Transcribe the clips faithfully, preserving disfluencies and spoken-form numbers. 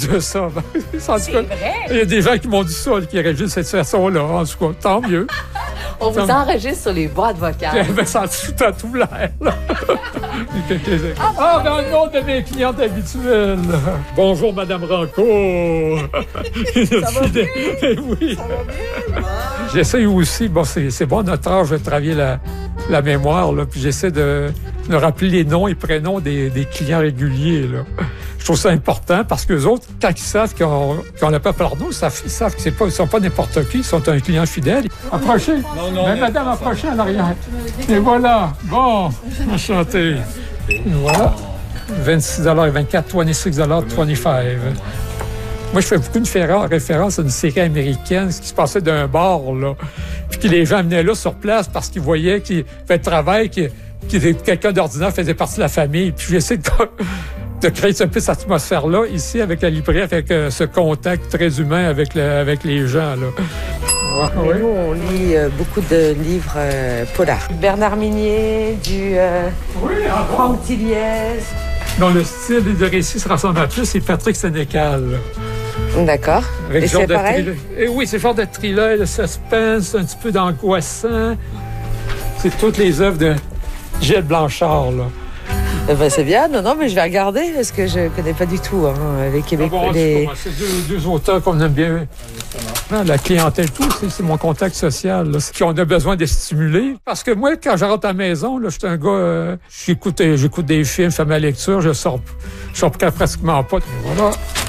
dire ça. En tout cas, C'est vrai? il y a des gens qui m'ont dit ça, qui enregistrent cette façon-là. En tout cas, tant mieux. On vous enregistre sur les boîtes vocales. Ben, ça a tout, à tout l'air, là. Ah, dans le nom de mes clientes habituelles. Bonjour, Madame Rancourt. Ça va bien? Oui. Ça va bien? J'essaie aussi, bon, c'est, c'est bon notre âge de travailler la, la mémoire, là, puis j'essaie de me rappeler les noms et prénoms des, des clients réguliers, là. Je trouve ça important parce que les autres, quand ils savent qu'on, qu'on l'a pas par nous, ils savent, ils savent que c'est pas, ils sont pas n'importe qui, ils sont un client fidèle. Approchez. Non, non, mais madame, approchez en arrière. Et voilà. Bon. Enchanté. Et voilà. vingt-six dollars et vingt-quatre, vingt-six dollars vingt-cinq. Moi, je fais beaucoup de référence à une série américaine, ce qui se passait d'un bar, là. Puis que les gens venaient là sur place parce qu'ils voyaient qu'il fait le travail, que, que quelqu'un d'ordinaire faisait partie de la famille. Puis j'essaie de, de créer un peu cette atmosphère-là ici avec la librairie, avec euh, ce contact très humain avec, le, avec les gens, là. Ouais, nous, on lit euh, beaucoup de livres euh, polars. Bernard Minier, du euh, oui, Franck Tilliez. Dont le style de récit se ressemble à plus, c'est Patrick Sénécal. D'accord. Avec Et c'est pareil? Thriller. Et oui, c'est genre de thriller, de suspense, un petit peu d'angoissant. C'est toutes les œuvres de Gilles Blanchard, là. Eh ben, c'est bien. Non, non, mais je vais regarder parce que je connais pas du tout hein, les Québécois. Ah bon, les... C'est deux, deux auteurs qu'on aime bien. La clientèle, tout, c'est, c'est mon contact social. Là. Puis on a besoin de stimuler. Parce que moi, quand je rentre à la maison, là, je suis un gars, euh, j'écoute, j'écoute des films, je fais ma lecture, je sors, je sors pratiquement pas. Voilà.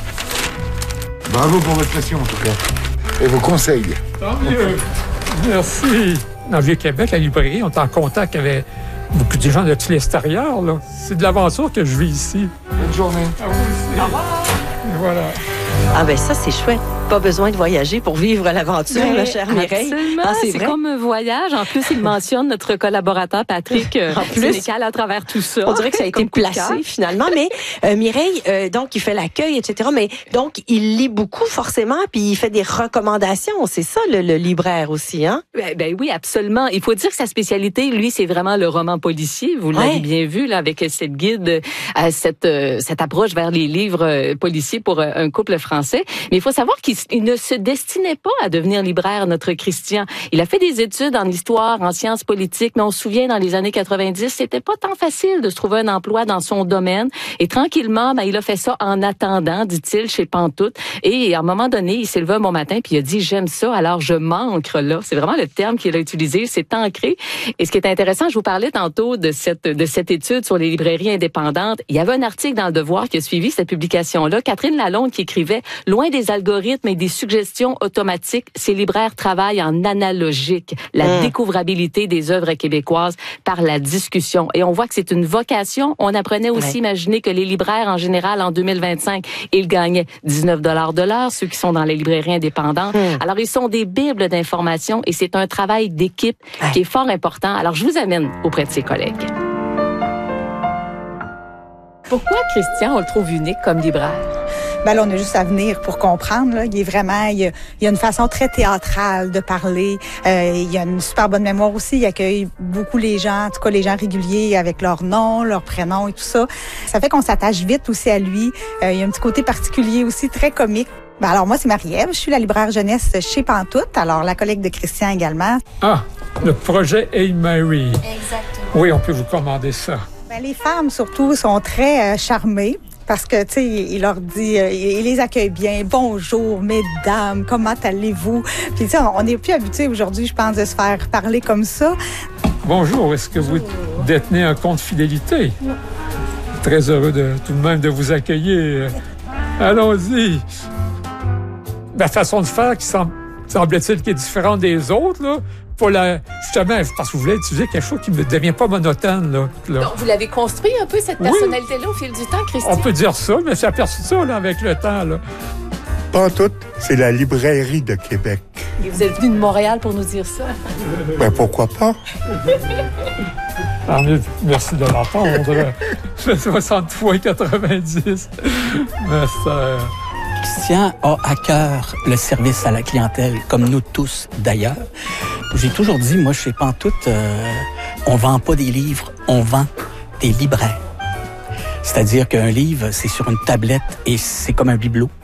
Bravo pour votre passion, en tout cas. Et vos conseils. Tant mieux. Merci. Dans le Vieux-Québec, la librairie, on est en contact avec beaucoup de gens de tout l'extérieur. Là. C'est de l'aventure que je vis ici. Bonne journée. Ah oui, aussi. Au revoir. Et voilà. Ah ben ça, c'est chouette. Pas besoin de voyager pour vivre l'aventure, Ben, là, chère Mireille. Absolument, Ah, c'est c'est vrai? comme un voyage. En plus, il mentionne notre collaborateur Patrick euh, Sénécal à travers tout ça. On dirait que ça a été Comme coup de placé cœur. finalement. Mais euh, Mireille, euh, donc, il fait l'accueil, et cetera. Mais donc, il lit beaucoup forcément, puis il fait des recommandations. C'est ça, le, le libraire aussi, hein? Ben, ben oui, absolument. Il faut dire que sa spécialité, lui, c'est vraiment le roman policier. Vous l'avez Ouais. bien vu là avec cette guide, euh, cette euh, cette approche vers les livres euh, policiers pour euh, un couple français. Mais il faut savoir qu'il il ne se destinait pas à devenir libraire, notre Christian. Il a fait des études en histoire, en sciences politiques, mais on se souvient, dans les années quatre-vingt-dix, c'était pas tant facile de se trouver un emploi dans son domaine. Et tranquillement, ben, il a fait ça en attendant, dit-il, chez Pantoute. Et à un moment donné, il s'est levé un bon matin, puis il a dit, j'aime ça, alors je m'ancre là. C'est vraiment le terme qu'il a utilisé, c'est ancré. Et ce qui est intéressant, je vous parlais tantôt de cette, de cette étude sur les librairies indépendantes. Il y avait un article dans Le Devoir qui a suivi cette publication-là. Catherine Lalonde qui écrivait, loin des algorithmes et des suggestions automatiques, ces libraires travaillent en analogique, la mmh. découvrabilité des œuvres québécoises par la discussion. Et on voit que c'est une vocation. On apprenait aussi, ouais. imaginer que les libraires, en général, en deux mille vingt-cinq, ils gagnaient dix-neuf dollars de l'heure, ceux qui sont dans les librairies indépendantes. Mmh. Alors, ils sont des bibles d'information et c'est un travail d'équipe ouais. qui est fort important. Alors, je vous amène auprès de ses collègues. Pourquoi, Christian, on le trouve unique comme libraire? Ben là, on a juste à venir pour comprendre. Là. Il est vraiment, il y, a, il y a une façon très théâtrale de parler. Euh, il y a une super bonne mémoire aussi. Il accueille beaucoup les gens, en tout cas les gens réguliers avec leur nom, leur prénom et tout ça. Ça fait qu'on s'attache vite aussi à lui. Euh, il y a un petit côté particulier aussi, très comique. Ben alors moi, c'est Marie-Ève. Je suis la libraire jeunesse chez Pantoute. Alors la collègue de Christian également. Ah, le projet Hey Mary. Exactement. Oui, on peut vous commander ça. Ben, les femmes surtout sont très euh, charmées. Parce que, tu sais, il leur dit, euh, il les accueille bien. Bonjour, mesdames, comment allez-vous? Puis, tu sais, on n'est plus habitué aujourd'hui, je pense, de se faire parler comme ça. Bonjour, est-ce que vous détenez un compte fidélité? Non. Très heureux de tout de même de vous accueillir. Allons-y. La façon de faire qui semble, semble-t-il qui est différente des autres, là. Pour la, justement, parce que vous voulez utiliser quelque chose qui ne devient pas monotone. Là, là. Donc, vous l'avez construit un peu, cette personnalité-là, oui. au fil du temps, Christian? On peut dire ça, mais j'ai aperçu ça là, avec le temps. Là. Pantoute, c'est la librairie de Québec. Et vous êtes venu de Montréal pour nous dire ça? Ben, pourquoi pas? Ah, merci de l'entendre. soixante-trois quatre-vingt-dix. Mais ça... Christian a à cœur le service à la clientèle, comme nous tous d'ailleurs. J'ai toujours dit, moi, chez Pantoute, euh, on vend pas des livres, on vend des libraires. C'est-à-dire qu'un livre, c'est sur une tablette et c'est comme un bibelot.